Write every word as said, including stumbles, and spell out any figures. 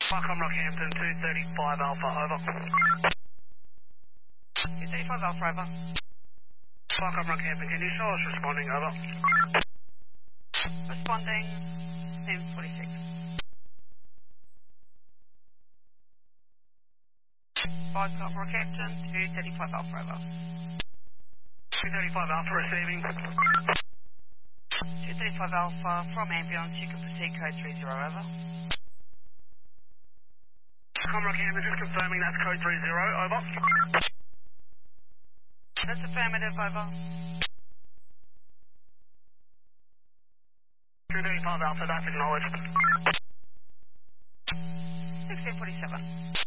Welcome Rockhampton, two thirty-five Alpha, over. two thirty-five Alpha, over. Welcome Rockhampton, can you show us responding, over? Responding, ten forty-six. five Alpha Rockhampton, two thirty-five Alpha, over. two thirty-five Alpha receiving. two thirty-five Alpha from ambulance, you can proceed code three zero, over. Welcome Rockhampton, just confirming that's code three zero, over. That's affirmative, over. two thirty-five Alpha, that's acknowledged. sixteen forty-seven.